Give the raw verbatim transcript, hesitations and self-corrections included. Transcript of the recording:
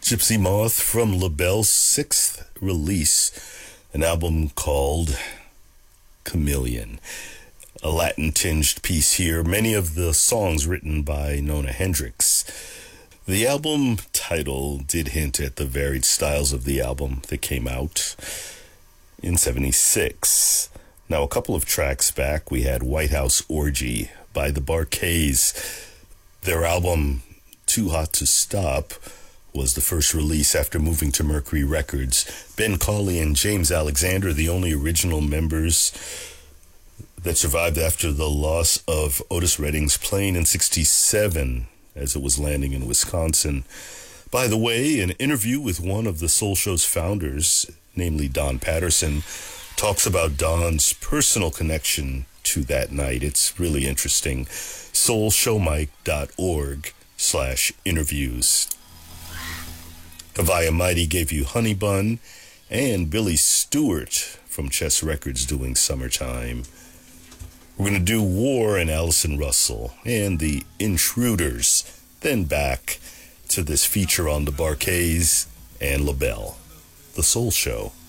Gypsy Moth from LaBelle's sixth release, an album called Chameleon. A Latin-tinged piece here, many of the songs written by Nona Hendryx. The album title did hint at the varied styles of the album that came out in seventy-six. Now, a couple of tracks back, we had White House Orgy by the Bar-Kays. Their album, Too Hot to Stop, was the first release after moving to Mercury Records. Ben Cauley and James Alexander, the only original members that survived after the loss of Otis Redding's plane in sixty-seven as it was landing in Wisconsin. By the way, an interview with one of the Soul Show's founders, namely Don Patterson, talks about Don's personal connection to that night. It's really interesting. soul show mike dot org slash interviews. Havaya Mighty gave you Honey Bun, and Billy Stewart from Chess Records doing Summertime. We're going to do War and Allison Russell and the Intruders, then back to this feature on the Bar-Kays and LaBelle, The Soul Show.